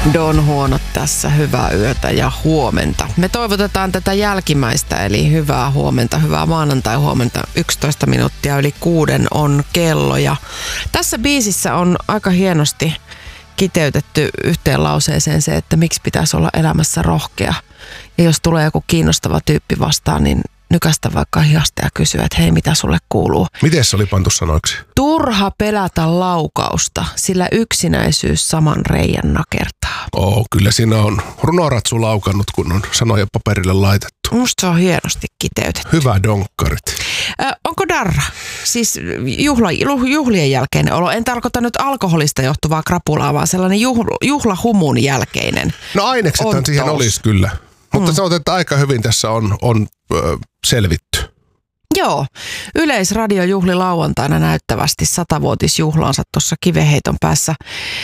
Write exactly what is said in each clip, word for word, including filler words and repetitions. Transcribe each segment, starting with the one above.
Don Huonot tässä, hyvää yötä ja huomenta. Me toivotetaan tätä jälkimmäistä, eli hyvää huomenta, hyvää maanantai-huomenta. yksitoista minuuttia yli kuuden on kello. Ja tässä biisissä on aika hienosti kiteytetty yhteen lauseeseen se, että miksi pitäisi olla elämässä rohkea. Ja jos tulee joku kiinnostava tyyppi vastaan, niin nykästä vaikka hihasta ja kysyä, että hei, mitä sulle kuuluu. Miten se oli pantu sanoiksi? Turha pelätä laukausta, sillä yksinäisyys saman reijän nakertaa. Oo, kyllä siinä on runoratsu laukannut, kun on sanoja paperille laitettu. Musta se on hienosti kiteytetty. Hyvä donkkarit. Ö, onko darra? Siis juhla, juhlien jälkeinen olo. En tarkoita nyt alkoholista johtuvaa krapulaa, vaan sellainen juhla, juhlahumun jälkeinen. No aineksethan siihen olisi kyllä. Mutta mm. sanotaan, että aika hyvin tässä on, on ö, selvitty. Joo. Yleisradio juhli lauantaina näyttävästi satavuotisjuhlaansa tuossa Kivenheiton päässä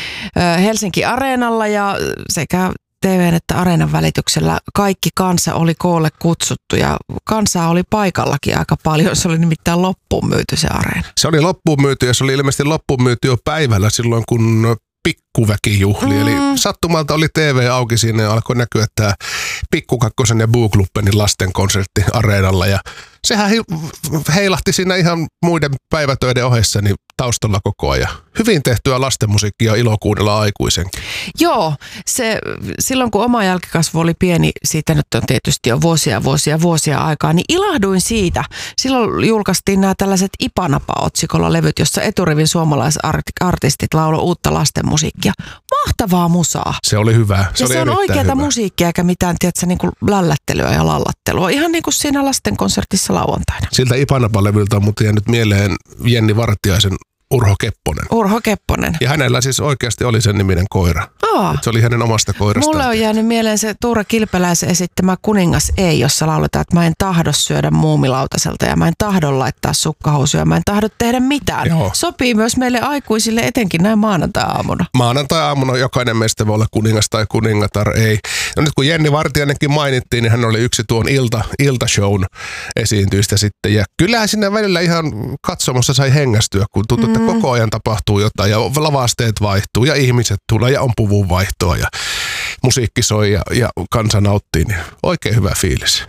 ö, Helsinki Areenalla ja sekä T V:n että Areenan välityksellä kaikki kansa oli koolle kutsuttu ja kansaa oli paikallakin aika paljon. Se oli nimittäin loppuun myyty se areena. Se oli loppuun myyty ja se oli ilmeisesti loppuun myyty jo päivällä silloin, kun pikkuväkijuhli. Mm. Eli sattumalta oli T V auki siinä ja alkoi näkyä tämä Pikkukakkosen ja Bookluppenin lasten konsertti Areenalla. Ja sehän heilahti siinä ihan muiden päivätöiden ohessa niin taustalla koko ajan. Hyvin tehtyä lastenmusiikkia ilo kuunnella aikuisenkin. Joo, se, silloin kun oma jälkikasvu oli pieni, siitä nyt on tietysti jo vuosia, vuosia, vuosia aikaa, niin ilahduin siitä. Silloin julkaistiin nämä tällaiset Ipanapa-otsikolla levyt, jossa eturivin suomalaisartistit lauloi uutta lastenmusiikkia. Mahtavaa musaa. Se oli hyvä. Se ja oli se on oikeata hyvä musiikkia eikä mitään, tiedätkö, niin kuin lällättelyä ja lallattelua. Ihan niin kuin siinä lastenkonsertissa lauantaina. Siltä Ipanapa-levyltä on muuten jäänyt mieleen Jenni Vartiaisen Urho Kepponen. Urho Kepponen. Ja hänellä siis oikeasti oli sen niminen koira. Aa. Se oli hänen omasta koirastaan. Mulle on jäänyt mieleen se Tuura Kilpeläisen esittämä Kuningas ei, jossa lauletaan, että mä en tahdo syödä muumilautaselta ja mä en tahdo laittaa sukkahousuja, mä en tahdo tehdä mitään. Joo. Sopii myös meille aikuisille, etenkin näin maanantai-aamuna. Maanantai-aamuna jokainen meistä voi olla kuningas tai kuningatar, ei. No nyt kun Jenni Vartiainenkin mainittiin, niin hän oli yksi tuon ilta, iltashown esiintyistä sitten. Ja kyllähän siinä välillä ihan katsomassa sai hengästyä, kun tuntuu, että mm. koko ajan tapahtuu jotain ja lavasteet vaihtuu ja ihmiset tulee ja on puvun vaihtoa ja musiikki soi ja, ja kansa nauttii. Niin oikein hyvä fiilis.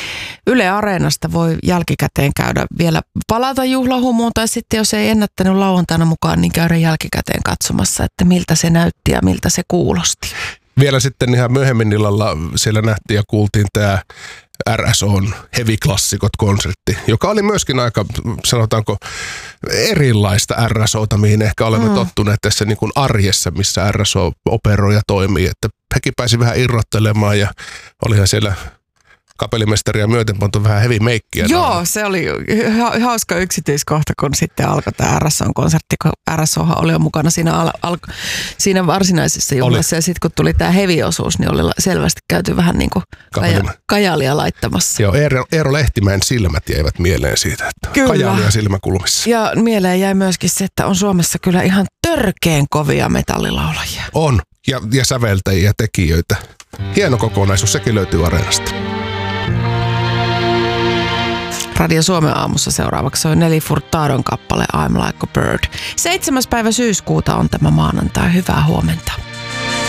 Yle Areenasta voi jälkikäteen käydä vielä palata juhlahumuun tai sitten jos ei ennättänyt lauantaina mukaan, niin käydä jälkikäteen katsomassa, että miltä se näytti ja miltä se kuulosti. Vielä sitten ihan myöhemmin illalla siellä nähtiin ja kuultiin tämä R S O:n Heavy-klassikot-konsertti, joka oli myöskin aika, sanotaanko, erilaista R S O:ta, mihin ehkä olemme mm. tottuneet tässä niin kuin arjessa, missä R S O operoi ja toimii. Että hekin pääsi vähän irrottelemaan ja olihan siellä kapellimestaria myöten pantu vähän heavy meikkiä. Joo, naama. Se oli ha- hauska yksityiskohta, kun sitten alkoi tämä R S O-konsertti, kun R S Ohan oli jo mukana siinä, al- al- siinä varsinaisessa juhlassa. Ja sitten kun tuli tämä heavy-osuus, niin oli selvästi käyty vähän niin kuin kaja- kajalia laittamassa. Joo, Eero, Eero Lehtimäen silmät jäivät mieleen siitä, että kyllä. Kajalia silmäkulmissa. Ja mieleen jäi myöskin se, että on Suomessa kyllä ihan törkeen kovia metallilaulajia. On, ja, ja säveltäjiä ja tekijöitä. Hieno kokonaisuus, sekin löytyy Areenasta. Radio Suomen aamussa seuraavaksi on Nelly Furtadon kappale I'm Like a Bird. seitsemäs päivä syyskuuta on tämä maanantai. Hyvää huomenta.